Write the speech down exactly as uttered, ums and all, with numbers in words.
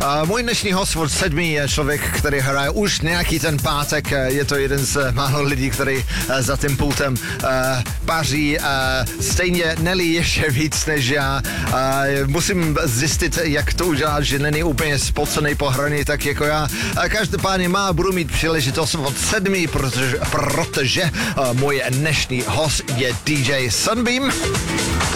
můj dnešní host od sedmi je člověk, který hraje už nějaký ten pátek. Je to jeden z málo lidí, který za tím pultem uh, paří. Uh, stejně Nelly ještě víc než já. Uh, musím zjistit, jak to udělat, že není úplně spocený po hraní, tak jako já. Uh, každopádně má, budu mít příležitost od sedmi, protože, protože uh, můj dnešní host je D J Sunbeam.